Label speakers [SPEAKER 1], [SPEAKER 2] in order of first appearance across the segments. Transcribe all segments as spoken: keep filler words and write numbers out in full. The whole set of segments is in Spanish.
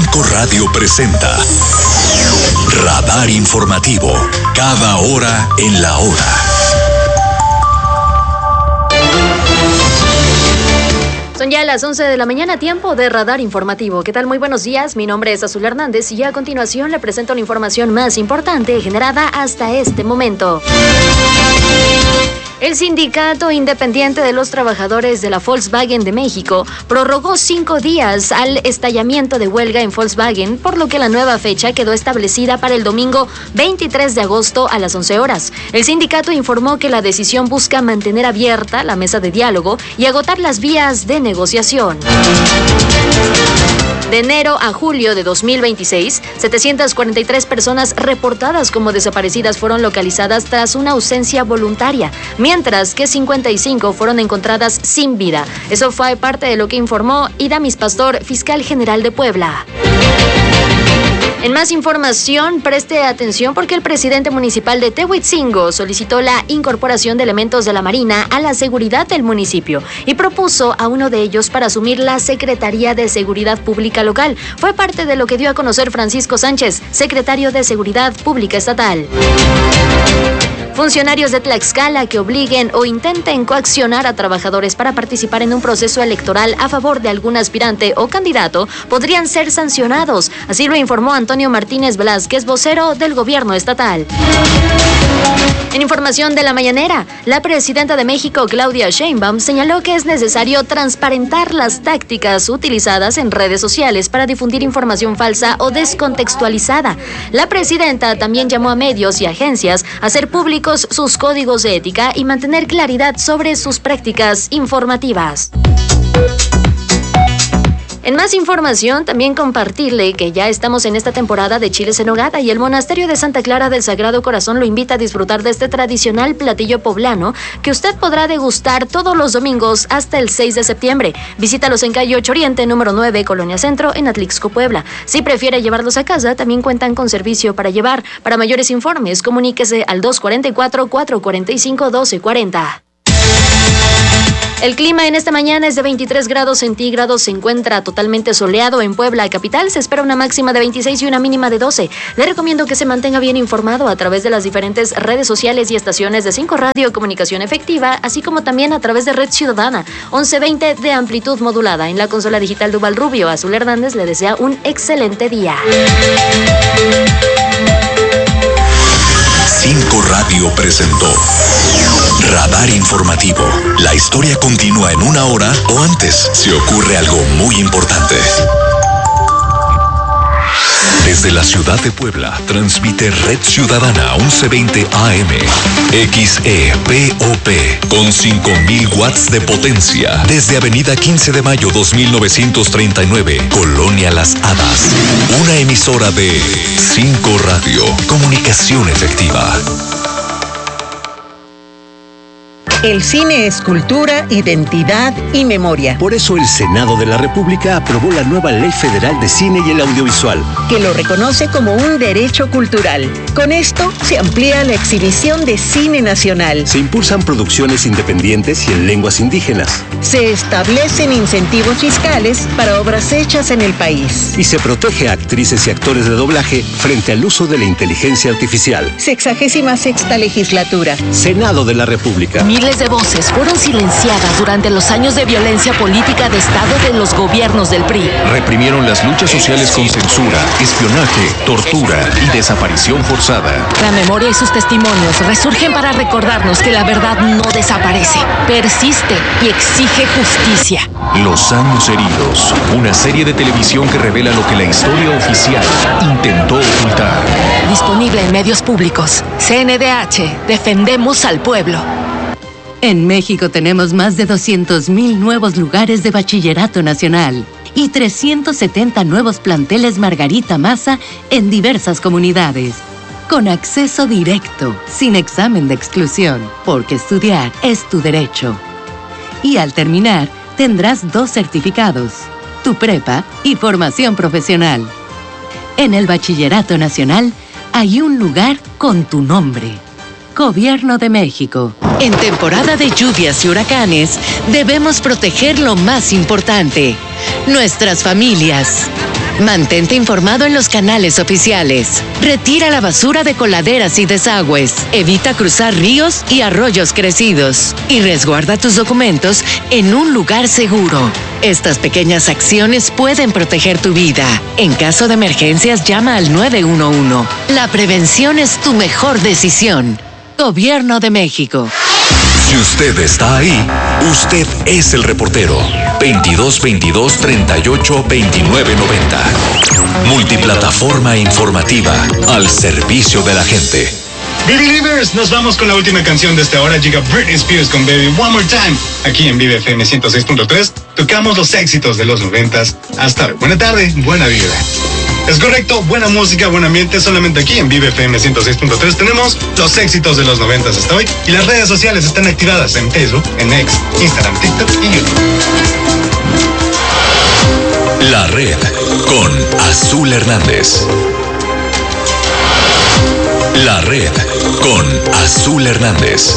[SPEAKER 1] cinco Radio presenta Radar Informativo, cada hora en la hora.
[SPEAKER 2] Son ya las once de la mañana, tiempo de Radar Informativo. ¿Qué tal? Muy buenos días, mi nombre es Azul Hernández y a continuación le presento la información más importante generada hasta este momento. El Sindicato Independiente de los Trabajadores de la Volkswagen de México prorrogó cinco días al estallamiento de huelga en Volkswagen, por lo que la nueva fecha quedó establecida para el domingo veintitrés de agosto a las once horas. El sindicato informó que la decisión busca mantener abierta la mesa de diálogo y agotar las vías de negociación. De enero a julio de dos mil veintiséis, setecientas cuarenta y tres personas reportadas como desaparecidas fueron localizadas tras una ausencia voluntaria, mientras que cincuenta y cinco fueron encontradas sin vida. Eso fue parte de lo que informó Idamis Pastor, fiscal general de Puebla. En más información, preste atención porque el presidente municipal de Tehuitzingo solicitó la incorporación de elementos de la Marina a la seguridad del municipio y propuso a uno de ellos para asumir la Secretaría de Seguridad Pública local. Fue parte de lo que dio a conocer Francisco Sánchez, secretario de Seguridad Pública Estatal. Funcionarios de Tlaxcala que obliguen o intenten coaccionar a trabajadores para participar en un proceso electoral a favor de algún aspirante o candidato podrían ser sancionados. Así lo informó Antonio Martínez Velázquez, vocero del gobierno estatal. En información de la mañanera, la presidenta de México, Claudia Sheinbaum, señaló que es necesario transparentar las tácticas utilizadas en redes sociales para difundir información falsa o descontextualizada. La presidenta también llamó a medios y agencias a hacer públicos sus códigos de ética y mantener claridad sobre sus prácticas informativas. En más información, también compartirle que ya estamos en esta temporada de chiles en nogada y el Monasterio de Santa Clara del Sagrado Corazón lo invita a disfrutar de este tradicional platillo poblano que usted podrá degustar todos los domingos hasta el seis de septiembre. Visítalos en calle ocho Oriente, número nueve, Colonia Centro, en Atlixco, Puebla. Si prefiere llevarlos a casa, también cuentan con servicio para llevar. Para mayores informes, comuníquese al dos cuatro cuatro, cuatro cuatro cinco, uno dos cuatro cero. El clima en esta mañana es de veintitrés grados centígrados, se encuentra totalmente soleado en Puebla capital, se espera una máxima de veintiséis y una mínima de doce. Le recomiendo que se mantenga bien informado a través de las diferentes redes sociales y estaciones de cinco Radio Comunicación Efectiva, así como también a través de Red Ciudadana, once veinte de amplitud modulada. En la consola digital de Ubalrubio, Azul Hernández le desea un excelente día.
[SPEAKER 1] cinco Radio presentó Radar Informativo. La historia continúa en una hora o antes si ocurre algo muy importante. Desde la ciudad de Puebla, transmite Red Ciudadana once veinte A M, X E P O P, con cinco mil watts de potencia. Desde Avenida quince de mayo dos mil novecientos treinta y nueve, Colonia Las Hadas. Una emisora de cinco Radio, comunicación efectiva.
[SPEAKER 3] El cine es cultura, identidad y memoria.
[SPEAKER 4] Por eso el Senado de la República aprobó la nueva Ley Federal de Cine y el Audiovisual,
[SPEAKER 3] que lo reconoce como un derecho cultural. Con esto se amplía la exhibición de cine nacional.
[SPEAKER 4] Se impulsan producciones independientes y en lenguas indígenas.
[SPEAKER 3] Se establecen incentivos fiscales para obras hechas en el país.
[SPEAKER 4] Y se protege a actrices y actores de doblaje frente al uso de la inteligencia artificial.
[SPEAKER 3] Sexagésima sexta legislatura.
[SPEAKER 4] Senado de la República.
[SPEAKER 5] Miles de voces fueron silenciadas durante los años de violencia política de Estado de los gobiernos del P R I.
[SPEAKER 6] Reprimieron las luchas sociales con censura, espionaje, tortura y desaparición forzada.
[SPEAKER 5] La memoria y sus testimonios resurgen para recordarnos que la verdad no desaparece, persiste y exige justicia.
[SPEAKER 6] Los años heridos, una serie de televisión que revela lo que la historia oficial intentó ocultar.
[SPEAKER 5] Disponible en medios públicos. C N D H, defendemos al pueblo.
[SPEAKER 7] En México tenemos más de doscientos mil nuevos lugares de bachillerato nacional y trescientos setenta nuevos planteles Margarita Maza en diversas comunidades. Con acceso directo, sin examen de exclusión, porque estudiar es tu derecho. Y al terminar, tendrás dos certificados, tu prepa y formación profesional. En el Bachillerato Nacional hay un lugar con tu nombre. Gobierno de México.
[SPEAKER 8] En temporada de lluvias y huracanes, debemos proteger lo más importante, nuestras familias. Mantente informado en los canales oficiales. Retira la basura de coladeras y desagües. Evita cruzar ríos y arroyos crecidos. Y resguarda tus documentos en un lugar seguro. Estas pequeñas acciones pueden proteger tu vida. En caso de emergencias, llama al nueve uno uno. La prevención es tu mejor decisión. Gobierno de México.
[SPEAKER 1] Si usted está ahí, usted es el reportero. veintidós veintidós treinta y ocho veintinueve noventa. Multiplataforma informativa al servicio de la gente.
[SPEAKER 9] Believers, nos vamos con la última canción de esta hora. Llega Britney Spears con Baby One More Time. Aquí en Vive F M ciento seis punto tres tocamos los éxitos de los noventas. Hasta hoy. Buena tarde, buena vida. Es correcto, buena música, buen ambiente. Solamente aquí en Vive F M ciento seis punto tres tenemos los éxitos de los noventas hasta hoy. Y las redes sociales están activadas en Facebook, en X, Instagram, TikTok y YouTube.
[SPEAKER 1] La Red con Azul Hernández. La Red con Azul Hernández.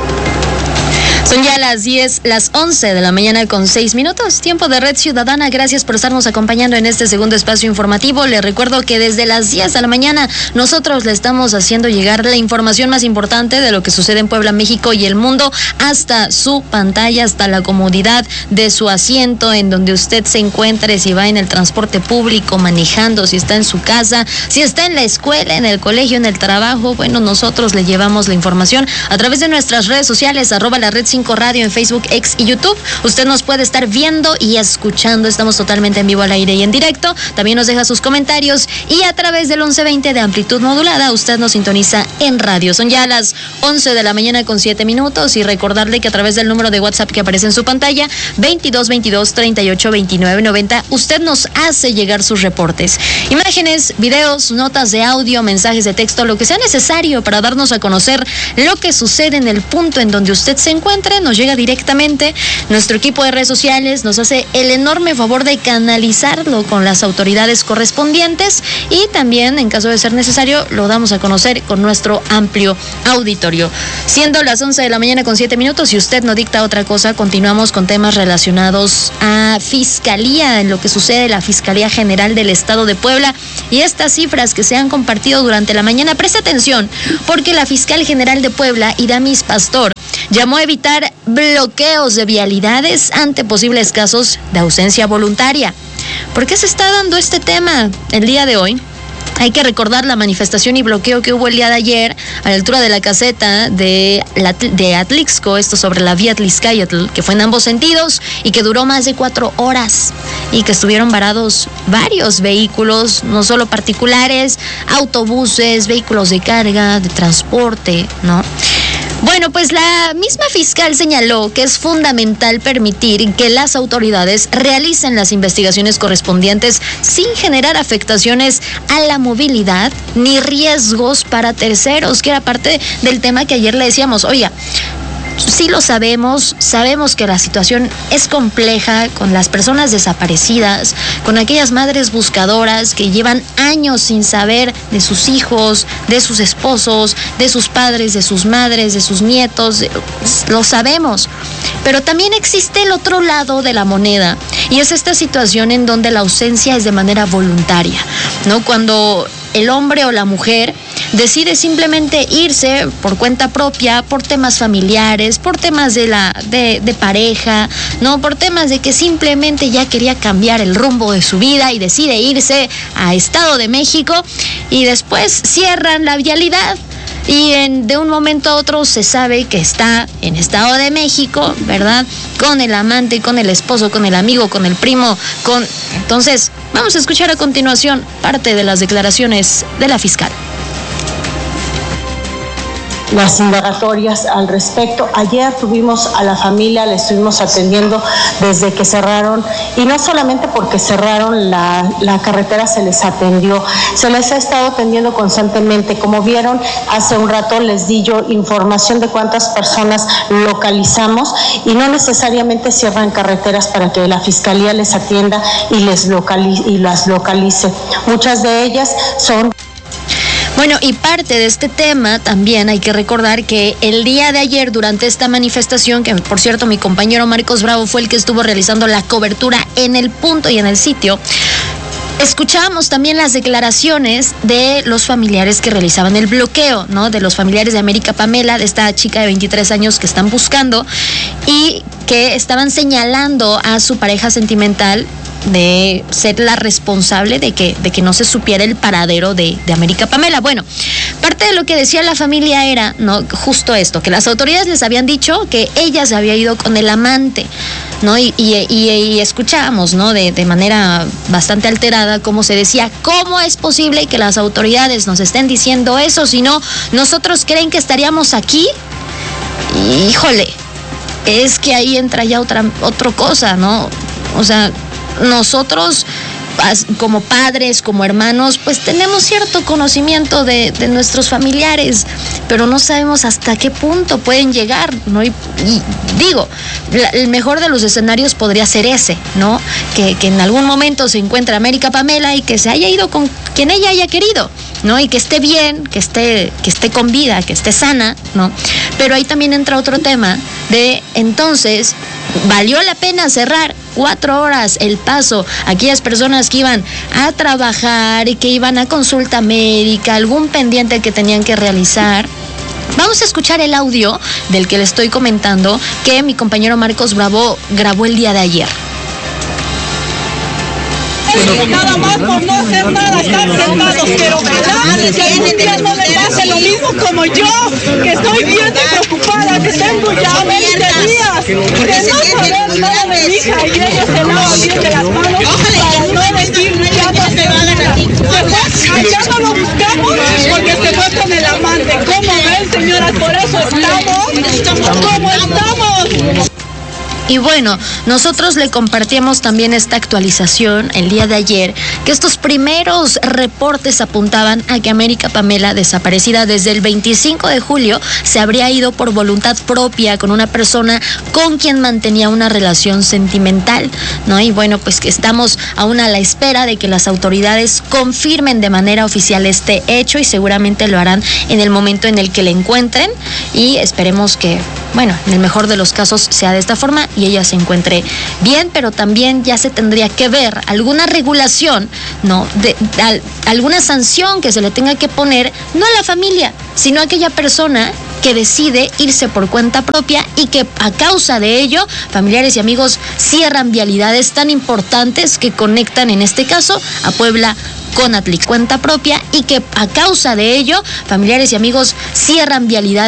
[SPEAKER 2] Son ya las diez, las once de la mañana con seis minutos. Tiempo de Red Ciudadana. Gracias por estarnos acompañando en este segundo espacio informativo. Les recuerdo que desde las diez de la mañana nosotros le estamos haciendo llegar la información más importante de lo que sucede en Puebla, México y el mundo hasta su pantalla, hasta la comodidad de su asiento en donde usted se encuentre, si va en el transporte público, manejando, si está en su casa, si está en la escuela, en el colegio, en el trabajo. Bueno, nosotros le llevamos la información a través de nuestras redes sociales, arroba la red cinco Radio en Facebook, X y YouTube. Usted nos puede estar viendo y escuchando. Estamos totalmente en vivo al aire y en directo. También nos deja sus comentarios y a través del once veinte de amplitud modulada usted nos sintoniza en radio. Son ya las once de la mañana con siete minutos y recordarle que a través del número de WhatsApp que aparece en su pantalla, veintidós veintidós treinta y ocho veintinueve noventa, usted nos hace llegar sus reportes. Imágenes, videos, notas de audio, mensajes de texto, lo que sea necesario para darnos a conocer lo que sucede en el punto en donde usted se encuentra. Nos llega directamente. Nuestro equipo de redes sociales nos hace el enorme favor de canalizarlo con las autoridades correspondientes y también, en caso de ser necesario, lo damos a conocer con nuestro amplio auditorio. Siendo las once de la mañana con siete minutos, si usted no dicta otra cosa, continuamos con temas relacionados a Fiscalía, en lo que sucede en la Fiscalía General del Estado de Puebla y estas cifras que se han compartido durante la mañana. Preste atención, porque la Fiscal General de Puebla, Idamis Pastor, llamó a evitar bloqueos de vialidades ante posibles casos de ausencia voluntaria. ¿Por qué se está dando este tema el día de hoy? Hay que recordar la manifestación y bloqueo que hubo el día de ayer a la altura de la caseta de, la, de Atlixco, esto sobre la vía Atlixcayotl, que fue en ambos sentidos y que duró más de cuatro horas y que estuvieron varados varios vehículos, no solo particulares, autobuses, vehículos de carga, de transporte, ¿no? Bueno, pues la misma fiscal señaló que es fundamental permitir que las autoridades realicen las investigaciones correspondientes sin generar afectaciones a la movilidad ni riesgos para terceros, que era parte del tema que ayer le decíamos. Oiga, sí lo sabemos, sabemos que la situación es compleja con las personas desaparecidas, con aquellas madres buscadoras que llevan años sin saber de sus hijos, de sus esposos, de sus padres, de sus madres, de sus nietos, lo sabemos. Pero también existe el otro lado de la moneda y es esta situación en donde la ausencia es de manera voluntaria, ¿no? Cuando el hombre o la mujer decide simplemente irse por cuenta propia, por temas familiares, por temas de la de, de pareja, no, por temas de que simplemente ya quería cambiar el rumbo de su vida y decide irse a Estado de México y después cierran la vialidad. Y en, de un momento a otro se sabe que está en Estado de México, ¿verdad? Con el amante, con el esposo, con el amigo, con el primo, con... Entonces, vamos a escuchar a continuación parte de las declaraciones de la fiscal.
[SPEAKER 10] Las indagatorias al respecto. Ayer tuvimos a la familia, le estuvimos atendiendo desde que cerraron, y no solamente porque cerraron la, la carretera se les atendió, se les ha estado atendiendo constantemente. Como vieron, hace un rato les di yo información de cuántas personas localizamos y no necesariamente cierran carreteras para que la fiscalía les atienda y, les localice, y las localice. Muchas de ellas son...
[SPEAKER 2] Bueno, y parte de este tema también hay que recordar que el día de ayer durante esta manifestación, que por cierto mi compañero Marcos Bravo fue el que estuvo realizando la cobertura en el punto y en el sitio, Escuchábamos también las declaraciones de los familiares que realizaban el bloqueo, ¿no? De los familiares de América Pamela, de esta chica de veintitrés años que están buscando y que estaban señalando a su pareja sentimental de ser la responsable de que, de que no se supiera el paradero de, de América Pamela. Bueno, parte de lo que decía la familia era, ¿no?, justo esto, que las autoridades les habían dicho que ella se había ido con el amante, ¿no? Y, y, y, y escuchábamos, ¿no?, de, de manera bastante alterada cómo se decía, ¿cómo es posible que las autoridades nos estén diciendo eso? Si no, nosotros creen que estaríamos aquí. Híjole, es que ahí entra ya otra, otra cosa, ¿no? O sea, nosotros como padres, como hermanos, pues tenemos cierto conocimiento de, de nuestros familiares, pero no sabemos hasta qué punto pueden llegar, ¿no? Y, y digo, la, el mejor de los escenarios podría ser ese, ¿no? Que, que en algún momento se encuentre América Pamela y que se haya ido con quien ella haya querido, ¿no? Y que esté bien, que esté, que esté con vida, que esté sana, ¿no? Pero ahí también entra otro tema de, entonces, ¿valió la pena cerrar cuatro horas el paso a aquellas personas que iban a trabajar y que iban a consulta médica, algún pendiente que tenían que realizar? Vamos a escuchar el audio del que le estoy comentando que mi compañero Marcos Bravo grabó el día de ayer.
[SPEAKER 11] Nada más por no hacer nada, están sentados, pero ojalá que algún día no les pase lo mismo como yo, que estoy bien preocupada, que tengo ya veinte días de no saber nada de mi hija y ellos se lavan bien de las manos para no decir ya no se van a decir. Ya no lo buscamos porque se fue con el amante. ¿Cómo ven, señoras? Por eso estamos como estamos.
[SPEAKER 2] Y bueno, nosotros le compartíamos también esta actualización el día de ayer, que estos primeros reportes apuntaban a que América Pamela, desaparecida desde el veinticinco de julio, se habría ido por voluntad propia con una persona con quien mantenía una relación sentimental, ¿no? Y bueno, pues que estamos aún a la espera de que las autoridades confirmen de manera oficial este hecho y seguramente lo harán en el momento en el que le encuentren y esperemos que, bueno, en el mejor de los casos sea de esta forma y ella se encuentre bien, pero también ya se tendría que ver alguna regulación, ¿no? De, de, de alguna sanción que se le tenga que poner, no a la familia, sino a aquella persona que decide irse por cuenta propia y que a causa de ello, familiares y amigos cierran vialidades tan importantes que conectan, en este caso, a Puebla con Atlix, cuenta propia, y que a causa de ello, familiares y amigos cierran vialidades